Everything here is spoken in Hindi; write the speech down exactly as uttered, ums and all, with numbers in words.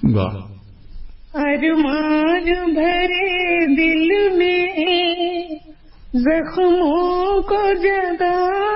वाह। अरमान भरे दिल में जख्मों को जगा